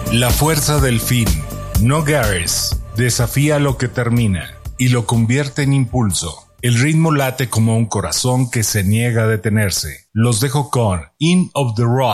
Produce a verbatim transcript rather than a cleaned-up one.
La fuerza del fin. No Gares desafía lo que termina y lo convierte en impulso. El ritmo late como un corazón que se niega a detenerse. Los dejo con In of the Rod.